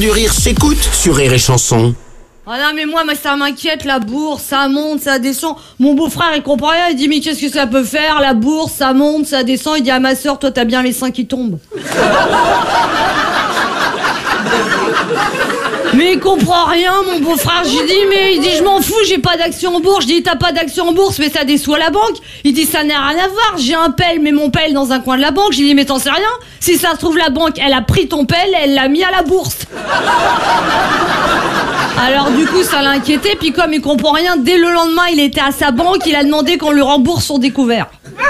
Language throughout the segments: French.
Du rire s'écoute sur Rire et Chanson. Ah non mais moi ça m'inquiète, la bourse, ça monte, ça descend. Mon beau-frère il comprend rien, il dit mais qu'est-ce que ça peut faire, la bourse, ça monte, ça descend. Il dit à ma soeur, toi t'as bien les seins qui tombent. Mais il comprend rien, mon beau-frère. J'ai dit, mais il dit, je m'en fous, j'ai pas d'action en bourse. Je dis, t'as pas d'action en bourse, mais ça déçoit la banque. Il dit, ça n'a rien à voir. J'ai un pelle, mais mon pelle dans un coin de la banque. J'ai dit, mais t'en sais rien. Si ça se trouve, la banque, elle a pris ton pelle, elle l'a mis à la bourse. Alors du coup, ça l'a inquiété. Puis comme il comprend rien, dès le lendemain, il était à sa banque. Il a demandé qu'on lui rembourse son découvert.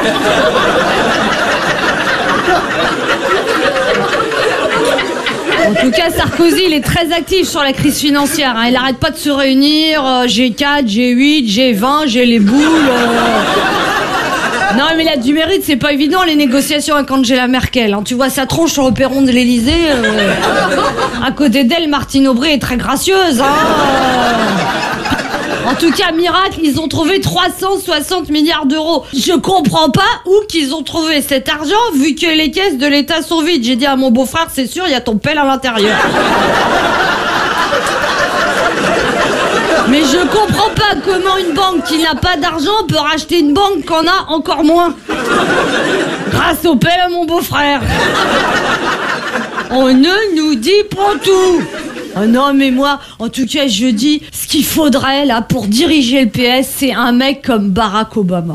En tout cas, Sarkozy, il est très actif sur la crise financière. Hein. Il arrête pas de se réunir. G4, G8, G20, j'ai les boules. Non, mais il a du mérite. C'est pas évident, les négociations avec Angela Merkel. Hein. Tu vois sa tronche sur le perron de l'Elysée. À côté d'elle, Martine Aubry est très gracieuse. Hein. En tout cas, miracle, ils ont trouvé 360 milliards d'euros. Je comprends pas où qu'ils ont trouvé cet argent, vu que les caisses de l'État sont vides. J'ai dit à mon beau-frère, c'est sûr, il y a ton pelle à l'intérieur. Mais je comprends pas comment une banque qui n'a pas d'argent peut racheter une banque qu'on a encore moins. Grâce au pelle à mon beau-frère. On ne nous dit pas tout. Oh non, mais moi, en tout cas, je dis, ce qu'il faudrait, là, pour diriger le PS, c'est un mec comme Barack Obama.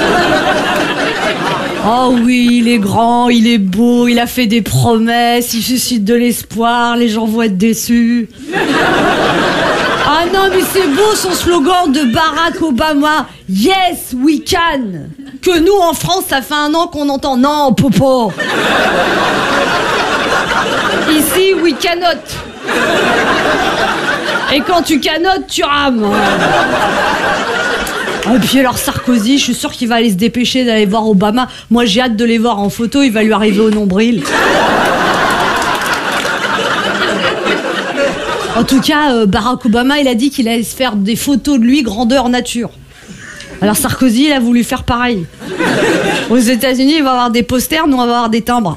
Oh oui, il est grand, il est beau, il a fait des promesses, il suscite de l'espoir, les gens vont être déçus. Ah non, mais c'est beau son slogan de Barack Obama, « Yes, we can !» Que nous, en France, ça fait 1 an qu'on entend « Non, popo !» Ici, we cannot. Et quand tu canotes, tu rames. Et puis alors Sarkozy, je suis sûre qu'il va aller se dépêcher d'aller voir Obama. Moi j'ai hâte de les voir en photo, il va lui arriver au nombril. En tout cas, Barack Obama, il a dit qu'il allait se faire des photos de lui grandeur nature. Alors Sarkozy, il a voulu faire pareil. Aux États-Unis, il va avoir des posters, nous on va avoir des timbres.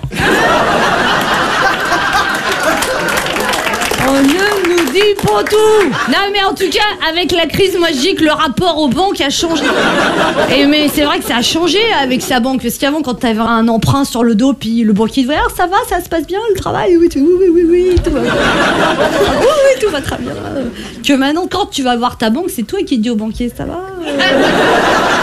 On ne nous dit pas tout. Non mais en tout cas, avec la crise, moi je dis que le rapport aux banques a changé. Mais c'est vrai que ça a changé avec sa banque. Parce qu'avant, quand t'avais un emprunt sur le dos, puis le banquier disait, ça va, ça se passe bien, le travail, oui, tout va bien. Oui, tout va très bien. Que maintenant, quand tu vas voir ta banque, c'est toi qui dis au banquier, ça va